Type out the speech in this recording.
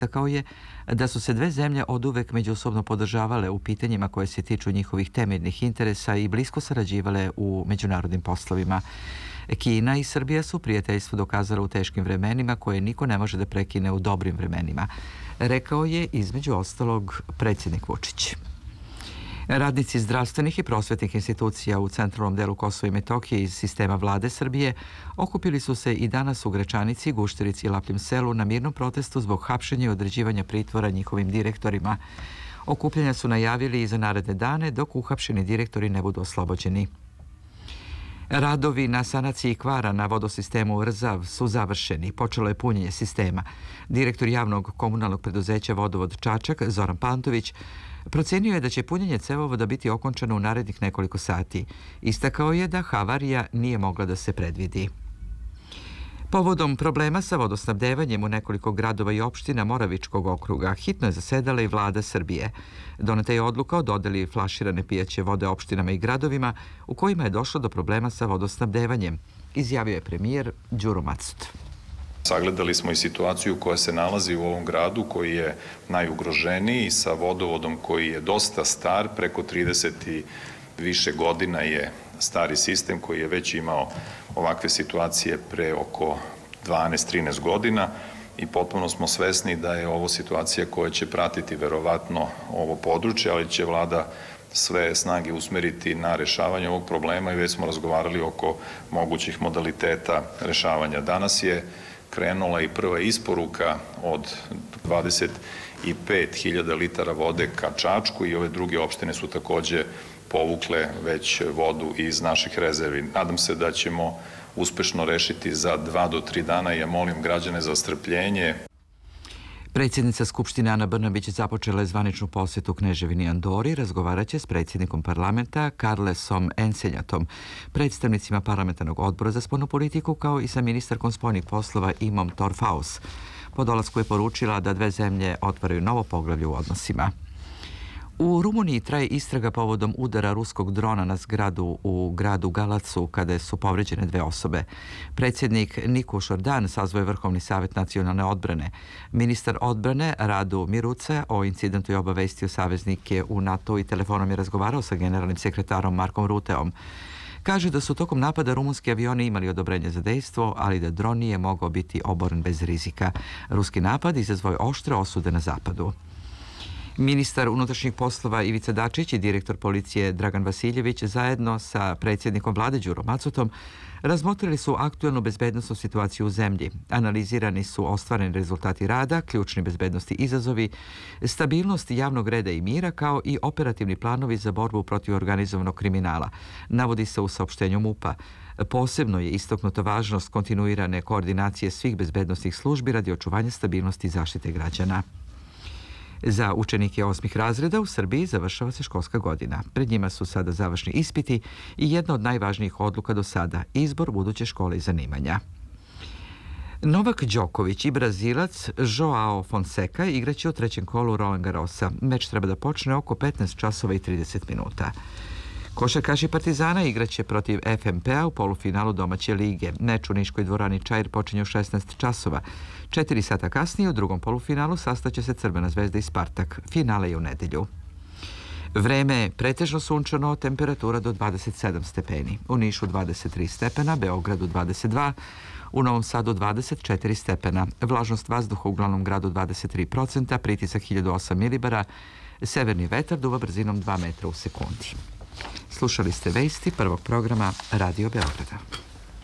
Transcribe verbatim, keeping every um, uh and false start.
Istakao je da su se dve zemlje oduvek međusobno podržavale u pitanjima koje se tiču njihovih temeljnih interesa i blisko sarađivale u međunarodnim poslovima. Kina i Srbija su prijateljstvo dokazale u teškim vremenima koje niko ne može da prekine u dobrim vremenima, rekao je između ostalog predsjednik Vučić. Radnici zdravstvenih i prosvetnih institucija u centralnom delu Kosova i Metohije iz sistema vlade Srbije okupili su se i danas u Gračanici, Gušterici i Lapljim selu na mirnom protestu zbog hapšenja i određivanja pritvora njihovim direktorima. Okupljanja su najavili i za naredne dane dok uhapšeni direktori ne budu oslobođeni. Radovi na sanaciji kvara na vodosistemu Rzav su završeni. Počelo je punjenje sistema. Direktor javnog komunalnog preduzeća Vodovod Čačak, Zoran Pantović, procenio je da će punjenje cevovoda biti okončano u narednih nekoliko sati. Istakao je da havarija nije mogla da se predvidi. Povodom problema sa vodosnabdevanjem u nekoliko gradova i opština Moravičkog okruga hitno je zasedala i vlada Srbije. Doneta je odluka o dodeli flaširane pijaće vode opštinama i gradovima u kojima je došlo do problema sa vodosnabdevanjem, izjavio je premijer Đuro Macut. Sagledali smo i situaciju koja se nalazi u ovom gradu koji je najugroženiji sa vodovodom koji je dosta star, preko trideset i više godina je stari sistem koji je već imao ovakve situacije pre oko dvanaest trinaest godina i potpuno smo svesni da je ovo situacija koja će pratiti verovatno ovo područje, ali će vlada sve snage usmeriti na rešavanje ovog problema i već smo razgovarali oko mogućih modaliteta rešavanja. Danas je krenula i prva isporuka od dvadeset pet hiljada litara vode ka Čačku i ove druge opštine su takođe povukle već vodu iz naših rezervi. Nadam se da ćemo uspešno rešiti za dva do tri dana i ja molim građane za strpljenje. Predsjednica Skupštine Ana Brnabić započela je zvaničnu posjetu Kneževini Andori, razgovaraće s predsjednikom parlamenta Carlesom Ensenjatom, predstavnicima parlamentarnog odbora za spoljnu politiku kao i sa ministarkom spoljnih poslova Imom Torfaus. Po dolasku je poručila da dve zemlje otvaraju novo poglavlje u odnosima. U Rumuniji traje istraga povodom udara ruskog drona na zgradu u gradu Galacu kada su povređene dve osobe. Predsjednik Niko Ordan sazvao je Vrhovni savjet nacionalne odbrane. Ministar odbrane Radu Miruce o incidentu je obavestio saveznike u NATO i telefonom je razgovarao sa generalnim sekretarom Markom Ruteom. Kaže da su tokom napada rumunski avioni imali odobrenje za dejstvo, ali da dron nije mogao biti oboren bez rizika. Ruski napad izazvao je oštre osude na zapadu. Ministar unutrašnjih poslova Ivica Dačić i direktor policije Dragan Vasiljević zajedno sa predsjednikom vlade Đurom Macutom razmotrili su aktuelnu bezbednosnu situaciju u zemlji. Analizirani su ostvareni rezultati rada, ključni bezbednosti izazovi, stabilnost javnog reda i mira kao i operativni planovi za borbu protiv organizovanog kriminala, navodi se u saopštenju MUP-a. Posebno je istaknuta važnost kontinuirane koordinacije svih bezbednosnih službi radi očuvanja stabilnosti i zaštite građana. Za učenike osmih razreda u Srbiji završava se školska godina. Pred njima su sada završni ispiti i jedna od najvažnijih odluka do sada – izbor buduće škole i zanimanja. Novak Đoković i Brazilac Joao Fonseca igraće u trećem kolu Roland Garrosa. Meč treba da počne oko petnaest časova i trideset minuta. Košarkaši Partizana igraće protiv F M P-a u polufinalu domaće lige. Meč u Niškoj dvorani Čair počinje u šesnaest časova. Četiri sata kasnije u drugom polufinalu sastaće se Crvena zvezda i Spartak. Finale je u nedelju. Vreme je pretežno sunčano, temperatura do dvadeset sedam stepeni. U Nišu dvadeset tri stepena, Beogradu dvadeset dva, u Novom Sadu dvadeset četiri stepena. Vlažnost vazduha u glavnom gradu dvadeset tri procenta, pritisak hiljadu osam milibara, severni vetar duva brzinom dva metra u sekundi. Slušali ste vesti prvog programa Radio Beograda.